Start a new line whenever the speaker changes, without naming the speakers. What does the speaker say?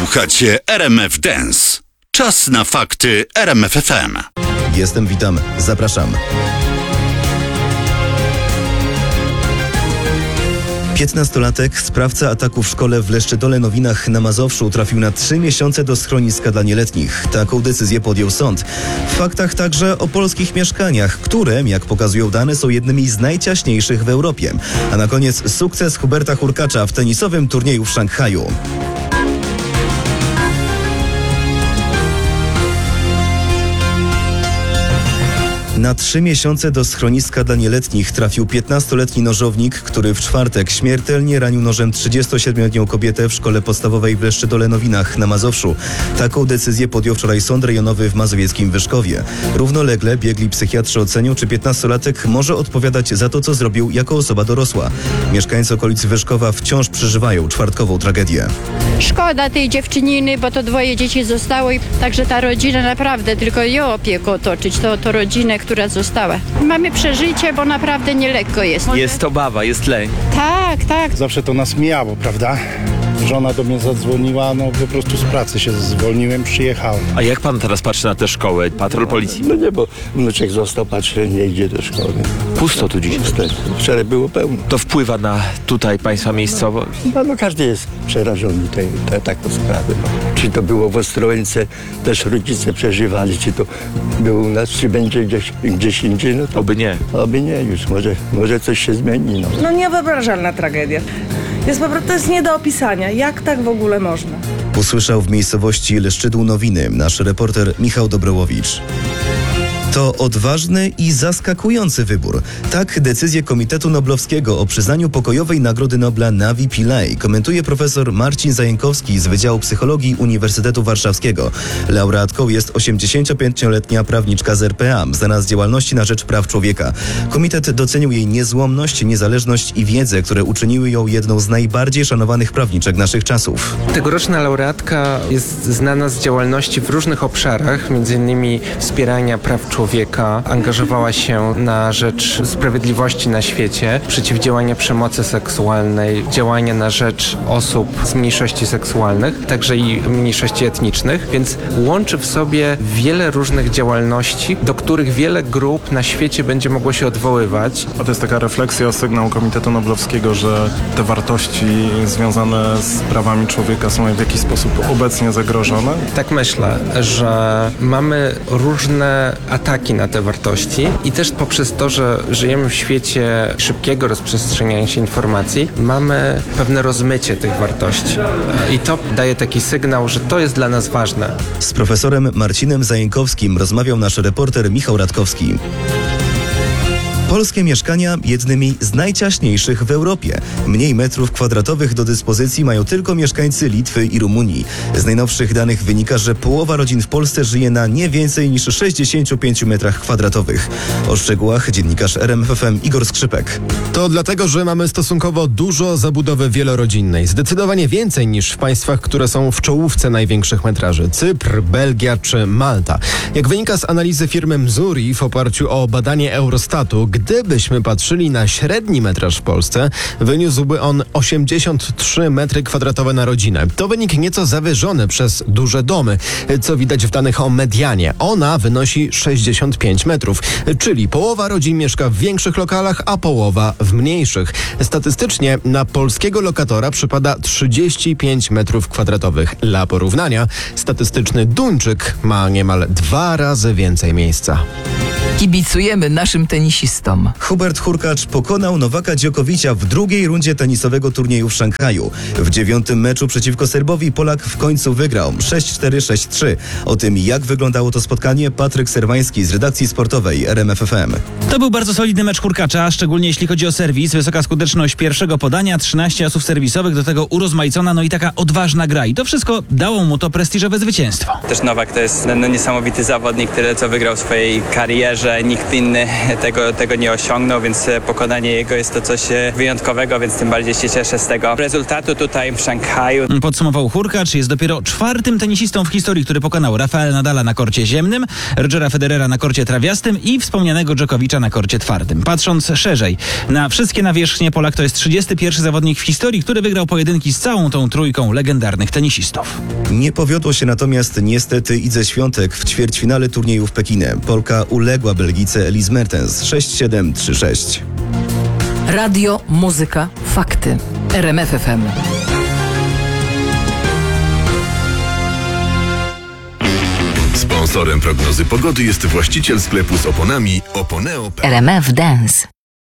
Słuchacie RMF Dance. Czas na fakty RMF FM.
Witam, zapraszam. 15-latek, sprawca ataku w szkole w Leszczydole-Nowinach na Mazowszu, trafił na 3 miesiące do schroniska dla nieletnich. Taką decyzję podjął sąd. W faktach także o polskich mieszkaniach, które, jak pokazują dane, są jednymi z najciaśniejszych w Europie. A na koniec sukces Huberta Hurkacza w tenisowym turnieju w Szanghaju. Na 3 miesiące do schroniska dla nieletnich trafił 15-letni nożownik, który w czwartek śmiertelnie ranił nożem 37-letnią kobietę w szkole podstawowej w Leszczydole-Nowinach na Mazowszu. Taką decyzję podjął wczoraj Sąd Rejonowy w mazowieckim Wyszkowie. Równolegle biegli psychiatrzy ocenią, czy 15-latek może odpowiadać za to, co zrobił jako osoba dorosła. Mieszkańcy okolic Wyszkowa wciąż przeżywają czwartkową tragedię.
Szkoda tej dziewczyniny, bo to 2 dzieci zostało i także ta rodzina naprawdę tylko ją opieką otoczyć, to rodzinę, która została. Mamy przeżycie, bo naprawdę nielekko jest.
Jest obawa, jest lęk.
Tak.
Zawsze to nas mijało, prawda? Żona do mnie zadzwoniła, po prostu z pracy się zwolniłem, przyjechałem.
A jak pan teraz patrzy na tę szkołę? Patrol policji?
No nie, bo wnuczek został, patrzy, nie idzie do szkoły.
Pusto tu dziś.
Wczoraj było pełno.
To wpływa na tutaj państwa miejscowość?
No każdy jest przerażony taką sprawą. Czy to było w Ostrołęce, też rodzice przeżywali, czy to było u nas, czy będzie gdzieś indziej, no to...
Oby nie.
Oby nie, już może coś się zmieni,
No niewyobrażalna tragedia. To jest nie do opisania. Jak tak w ogóle można?
Usłyszał w miejscowości Leszczydł-Nowiny nasz reporter Michał Dobrołowicz. To odważny i zaskakujący wybór. Tak decyzję Komitetu Noblowskiego o przyznaniu pokojowej Nagrody Nobla Navi Pillay komentuje profesor Marcin Zajękowski z Wydziału Psychologii Uniwersytetu Warszawskiego. Laureatką jest 85-letnia prawniczka z RPA, znana z działalności na rzecz praw człowieka. Komitet docenił jej niezłomność, niezależność i wiedzę, które uczyniły ją jedną z najbardziej szanowanych prawniczek naszych czasów.
Tegoroczna laureatka jest znana z działalności w różnych obszarach, m.in. wspierania praw człowieka, angażowała się na rzecz sprawiedliwości na świecie, przeciwdziałania przemocy seksualnej, działania na rzecz osób z mniejszości seksualnych, także i mniejszości etnicznych, więc łączy w sobie wiele różnych działalności, do których wiele grup na świecie będzie mogło się odwoływać.
A to jest taka refleksja, sygnał Komitetu Noblowskiego, że te wartości związane z prawami człowieka są w jakiś sposób obecnie zagrożone?
Tak myślę, że mamy różne ataki na te wartości i też poprzez to, że żyjemy w świecie szybkiego rozprzestrzeniania się informacji, mamy pewne rozmycie tych wartości. I to daje taki sygnał, że to jest dla nas ważne.
Z profesorem Marcinem Zajękowskim rozmawiał nasz reporter Michał Radkowski. Polskie mieszkania jednymi z najciaśniejszych w Europie. Mniej metrów kwadratowych do dyspozycji mają tylko mieszkańcy Litwy i Rumunii. Z najnowszych danych wynika, że połowa rodzin w Polsce żyje na nie więcej niż 65 metrach kwadratowych. O szczegółach dziennikarz RMF FM Igor Skrzypek.
To dlatego, że mamy stosunkowo dużo zabudowy wielorodzinnej. Zdecydowanie więcej niż w państwach, które są w czołówce największych metraży. Cypr, Belgia czy Malta. Jak wynika z analizy firmy Mzuri w oparciu o badanie Eurostatu, gdybyśmy patrzyli na średni metraż w Polsce, wyniósłby on 83 metry kwadratowe na rodzinę. To wynik nieco zawyżony przez duże domy, co widać w danych o medianie. Ona wynosi 65 metrów, czyli połowa rodzin mieszka w większych lokalach, a połowa w mniejszych. Statystycznie na polskiego lokatora przypada 35 metrów kwadratowych. Dla porównania, statystyczny Duńczyk ma niemal 2 razy więcej miejsca.
Kibicujemy naszym tenisistom.
Hubert Hurkacz pokonał Nowaka Djokovicia w drugiej rundzie tenisowego turnieju w Szanghaju. W 9. meczu przeciwko Serbowi Polak w końcu wygrał 6-4, 6-3. O tym, jak wyglądało to spotkanie, Patryk Serwański z redakcji sportowej RMF FM.
To był bardzo solidny mecz Hurkacza, szczególnie jeśli chodzi o serwis. Wysoka skuteczność pierwszego podania, 13 asów serwisowych, do tego urozmaicona, i taka odważna gra. I to wszystko dało mu to prestiżowe zwycięstwo.
Też Nowak to jest niesamowity zawodnik, tyle co wygrał w swojej karierze. że nikt inny tego nie osiągnął, więc pokonanie jego jest to coś wyjątkowego, więc tym bardziej się cieszę z tego rezultatu tutaj w Szanghaju.
Podsumował Hurkacz, jest dopiero 4. tenisistą w historii, który pokonał Rafaela Nadala na korcie ziemnym, Rogera Federera na korcie trawiastym i wspomnianego Dżokowicza na korcie twardym. Patrząc szerzej na wszystkie nawierzchnie, Polak to jest 31. zawodnik w historii, który wygrał pojedynki z całą tą trójką legendarnych tenisistów.
Nie powiodło się natomiast niestety Idze Świątek w ćwierćfinale turnieju w Pekinie. Polka uległa Belgice Elise Mertens 6-7, 3-6.
Radio, muzyka, fakty. RMF FM.
Sponsorem prognozy pogody jest właściciel sklepu z oponami Oponeo.pl.
RMF Dance.